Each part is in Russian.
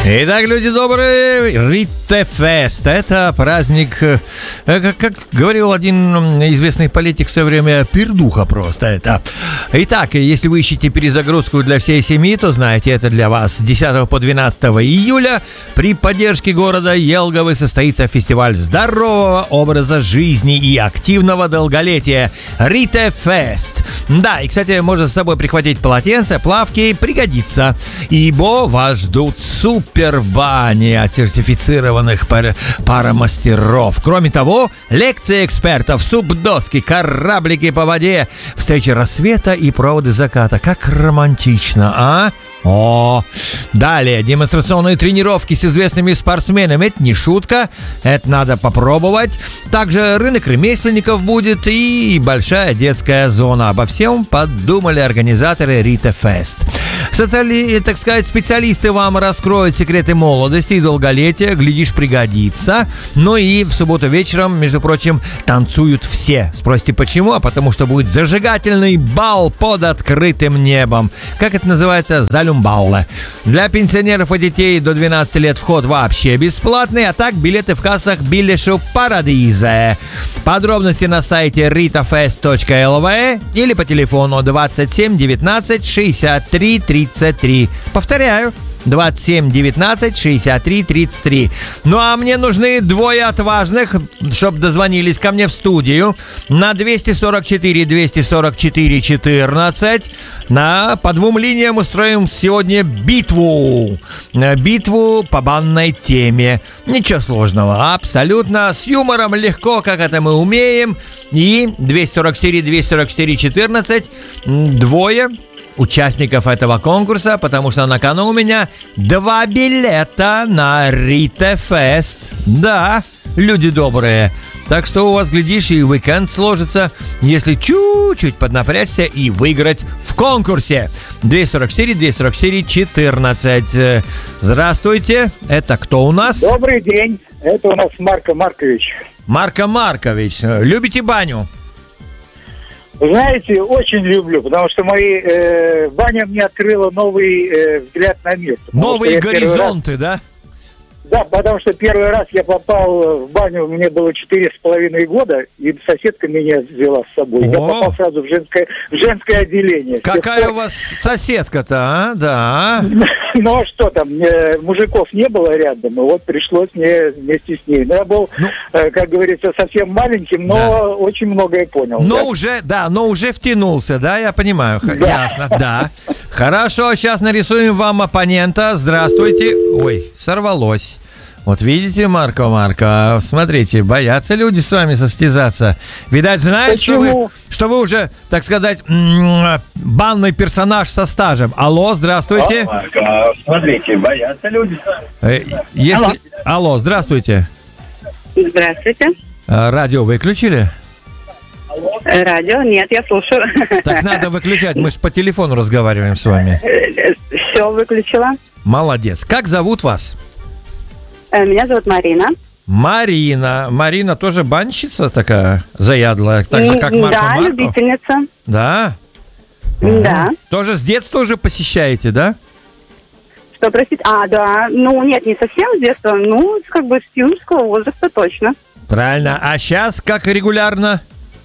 Итак, люди добрые, Риттефест – это праздник, как говорил один известный политик в свое время, пердуха просто это. Итак, если вы ищете перезагрузку для всей семьи, то знаете, это для вас. С 10 по 12 июля при поддержке города Елговы состоится фестиваль здорового образа жизни и активного долголетия Риттефест. Да, и, кстати, можно с собой прихватить полотенце, плавки, пригодится, ибо вас ждут супербани от сертифицированных паромастеров. Кроме того, лекции экспертов, субдоски, кораблики по воде, встречи рассвета и проводы заката. Как романтично, а? О, далее демонстрационные тренировки с известными спортсменами. Это не шутка, это надо попробовать. Также рынок ремесленников будет и большая детская зона. Обо всем подумали организаторы Риттефест. Так сказать, специалисты вам раскроют секреты молодости и долголетия. Глядишь, пригодится. Ну и в субботу вечером, между прочим, танцуют все. Спросите, почему? А потому что будет зажигательный бал под открытым небом. Как это называется? Залюмбалле. Для пенсионеров и детей до 12 лет вход вообще бесплатный, а так билеты в кассах Билешу Парадизе. Подробности на сайте ritafest.lv или по телефону 27 19 63 33. Повторяю. 27 19 63 33. Ну а мне нужны двое отважных, чтобы дозвонились ко мне в студию на 244 244 14. По двум линиям устроим сегодня битву. Битву по банной теме. Ничего сложного, абсолютно. С юмором, легко, как это мы умеем. И 244 244 14. Двое участников этого конкурса, потому что на кону у меня 2 билета на Риттефест. Да, люди добрые. Так что у вас, глядишь, и уикенд сложится, если чуть-чуть поднапрячься и выиграть в конкурсе. 244 244 14. Здравствуйте. Это кто у нас? Добрый день. Это у нас Марко Маркович. Марко Маркович. Любите баню? Знаете, очень люблю, потому что баня мне открыла новый взгляд на мир. Новые горизонты, да? Да, потому что первый раз я попал в баню, мне было 4,5 года, и соседка меня взяла с собой. Я попал сразу в женское отделение. Какая у вас соседка-то, а? Да. Ну, а что там, мужиков не было рядом, и вот пришлось мне вместе с ней. Но я был, как говорится, совсем маленьким, но очень многое понял. Но уже втянулся, да, я понимаю. Да. Ясно, да. Хорошо, сейчас нарисуем вам оппонента. Здравствуйте. Ой, сорвалось. Вот видите, Марко, смотрите, боятся люди с вами состязаться. Видать, знают, что вы уже, так сказать, банный персонаж со стажем. Алло, здравствуйте. Марко, смотрите, боятся люди с вами. Алло, здравствуйте. Здравствуйте. Радио выключили? Радио? Нет, я слушаю. Так надо выключать, мы же по телефону разговариваем с вами. Все выключила. Молодец. Как зовут вас? Меня зовут Марина. Марина тоже банщица такая заядлая, так же, как Марко? Да, любительница. Да? Да. Тоже с детства уже посещаете, да? Что, простите? Да. Нет, не совсем с детства. Как бы с юношеского возраста точно. Правильно. А сейчас как регулярно?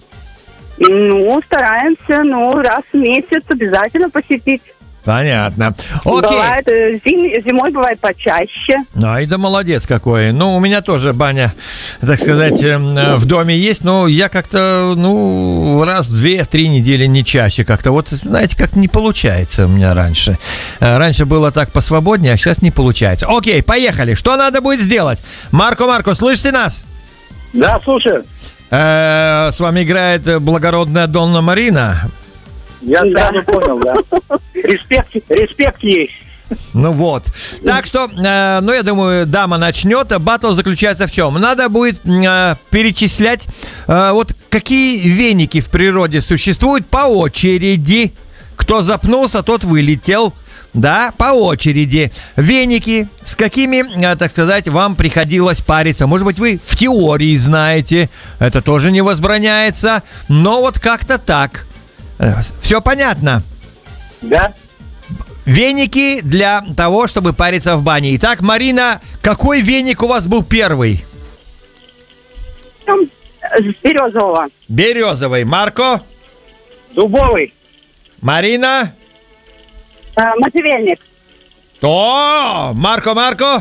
Стараемся, раз в месяц обязательно посетить. Понятно. Окей. Бывает, зимой бывает почаще. Ай, да молодец какой. У меня тоже баня, так сказать, в доме есть, но я как-то, раз в 2-3 недели, не чаще как-то. Вот, знаете, как-то не получается у меня раньше. Раньше было так посвободнее, а сейчас не получается. Окей, поехали. Что надо будет сделать? Марко, слышите нас? Да, слушаю. С вами играет благородная Донна Марина. Я сразу понял, да. Респект есть. Так что, я думаю, дама начнет. Баттл заключается в чем? Надо будет перечислять, какие веники в природе существуют по очереди. Кто запнулся, тот вылетел. Да, по очереди. Веники, с какими, так сказать, вам приходилось париться. Может быть, вы в теории знаете. Это тоже не возбраняется. Но как-то так. Все понятно? Да. Веники для того, чтобы париться в бане. Итак, Марина, какой веник у вас был первый? С березового. Березовый. Марко? Дубовый. Марина? Можжевельник. О, Марко?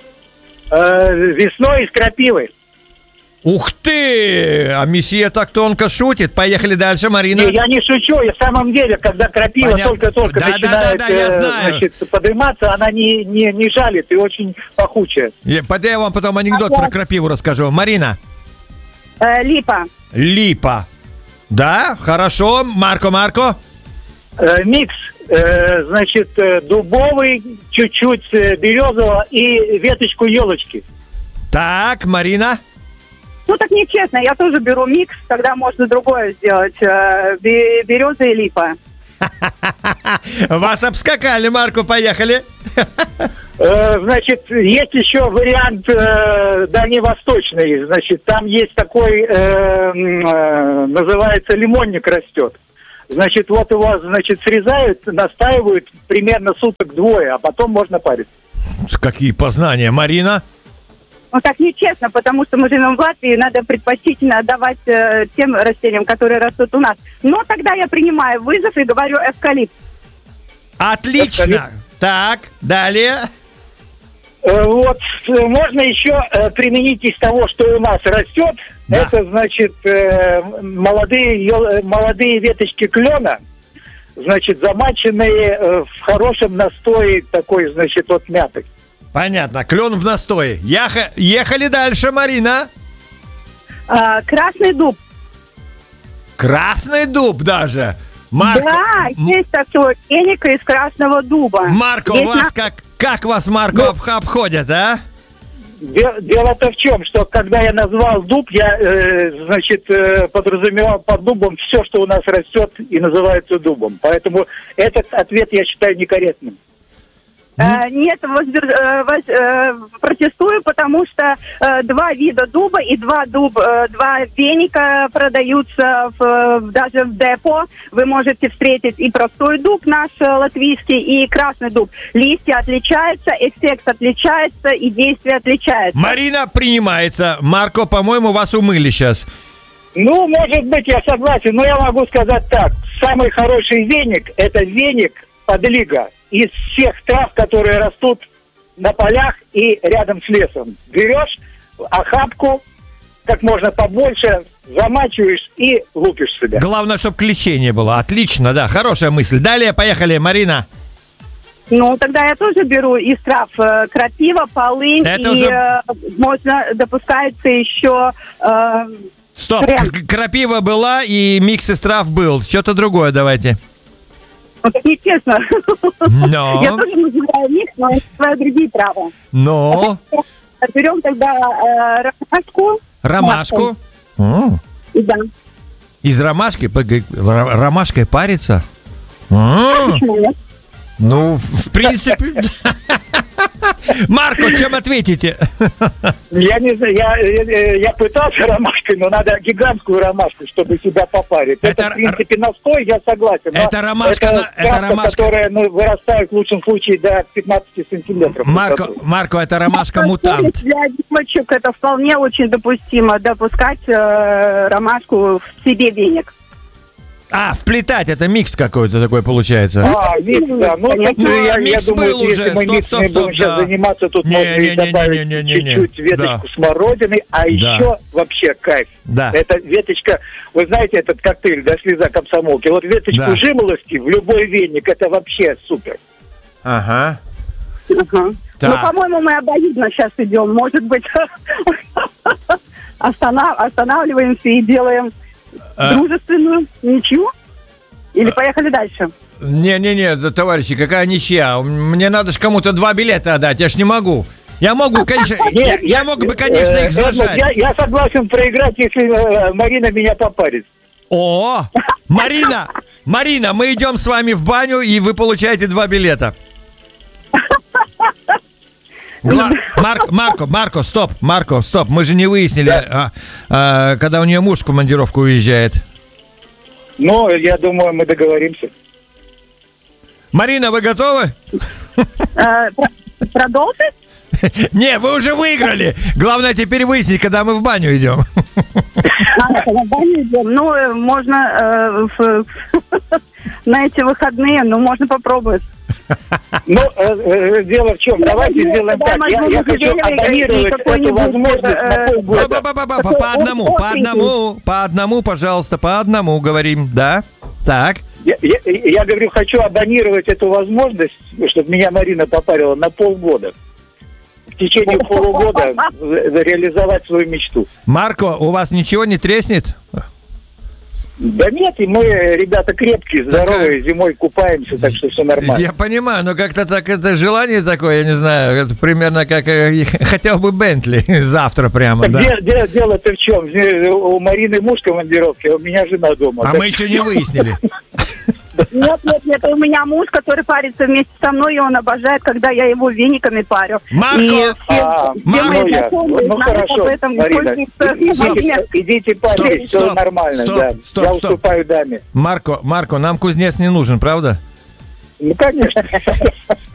Весной из крапивы. Ух ты! А месье так тонко шутит. Поехали дальше, Марина. Не, я не шучу, я в самом деле, когда крапива Понятно. только-только Да, начинает я знаю. значит, подниматься, она не жалит и очень пахучая. Я вам потом анекдот про крапиву расскажу. Марина? Липа. Липа. Да, хорошо. Марко? Микс, значит, дубовый, чуть-чуть березового и веточку елочки. Так, Марина? Ну, так нечестно, я тоже беру микс, тогда можно другое сделать. Береза и липа. Вас обскакали, Марко, поехали. Значит, есть еще вариант дальневосточный. Значит, там есть такой, называется, лимонник растет. Значит, вот его, значит, срезают, настаивают примерно суток-двое, а потом можно парить. Какие познания, Марина? Ну, так нечестно, потому что мы живем в Латвии, надо предпочтительно отдавать тем растениям, которые растут у нас. Но тогда я принимаю вызов и говорю эвкалипт. Отлично. Эвкалипт. Так, далее. Вот, можно еще применить из того, что у нас растет. Да. Это, значит, молодые веточки клена, значит, замаченные в хорошем настое такой, значит, от мяты. Понятно, клен в настое. Ехали дальше, Марина. Красный дуб. Красный дуб даже. Марко, Да, есть такой веник из красного дуба. Марко, Есть вас как вас, Марко, обходят, а? Дело-то в чем, что когда я назвал дуб, я, значит, подразумевал под дубом все, что у нас растет и называется дубом. Поэтому этот ответ я считаю некорректным. Нет, протестую, потому что два вида дуба и два веника продаются даже в депо. Вы можете встретить и простой дуб наш латвийский, и красный дуб. Листья отличаются, эффект отличается, и действие отличается. Марина принимается. Марко, по-моему, вас умыли сейчас. Ну, может быть, я согласен, но я могу сказать так. Самый хороший веник – это веник подлига. Из всех трав, которые растут на полях и рядом с лесом. Берешь охапку, как можно побольше, замачиваешь и лупишь себя. Главное, чтобы клещей не было. Отлично, да, хорошая мысль. Далее, поехали, Марина. Ну, тогда я тоже беру из трав крапива, полынь, Это и уже... можно, допускается еще... Стоп, крапива была и микс из трав был. Что-то другое давайте. Вот нечестно. Но. Я тоже называю микс, но это свои другие травы. Но. Берем тогда ромашку. Ромашку. Да. Из ромашки? Ромашкой парится? Почему нет? Ну, в принципе... Марко, чем ответите? Я не знаю, я пытался ромашкой, но надо гигантскую ромашку, чтобы себя попарить. Это в принципе, настой, я согласен. Это ромашка, которая вырастает в лучшем случае до 15 сантиметров. Марко, это ромашка-мутант. Для девочек это вполне очень допустимо, допускать ромашку в себе веник. Вплетать, это микс какой-то такой получается. Микс, да. Ну, я думаю, если мы миксами будем сейчас заниматься, тут можно и добавить чуть-чуть веточку смородины, а еще вообще кайф. Да. Это веточка, вы знаете, этот коктейль, да, слеза комсомолки, вот веточку жимолости в любой веник, это вообще супер. Ага. Ну, по-моему, мы обоюдно сейчас идем. Может быть, останавливаемся и делаем дружественную ничью? Или поехали дальше? Не, товарищи, какая ничья? Мне надо же кому-то 2 билета отдать, я ж не могу. Я могу, конечно, я мог бы, конечно, их зажать. Я согласен проиграть, если Марина меня попарит. О, Марина, мы идем с вами в баню, и вы получаете 2 билета. Марко, стоп, мы же не выяснили, когда у нее муж в командировку уезжает. Ну, я думаю, мы договоримся. Марина, вы готовы? Продолжить? Не, вы уже выиграли. Главное теперь выяснить, когда мы в баню идем. Ну, можно на эти выходные, ну, можно попробовать. Ну, дело в чем? Давайте сделаем так. Я хочу абонировать эту возможность на полгода. По одному, пожалуйста, по одному говорим, да? Так. Я говорю, хочу абонировать эту возможность, чтобы меня Марина попарила на полгода. В течение полугода реализовать свою мечту. Марко, у вас ничего не треснет? Да нет, и мы, ребята, крепкие, здоровые, зимой купаемся, так что все нормально. Я понимаю, но как-то так это желание такое, я не знаю, это примерно как хотел бы Бентли завтра прямо, так да? Дело-то в чем? У Марины муж в командировке, а у меня жена дома. А мы еще не выяснили. Нет, у меня муж, который парится вместе со мной, и он обожает, когда я его вениками парю. Марко! Ну хорошо, Марина, идите парьтесь, все нормально, да. Я уступаю даме. Марко, нам кузнец не нужен, правда? Ну, конечно.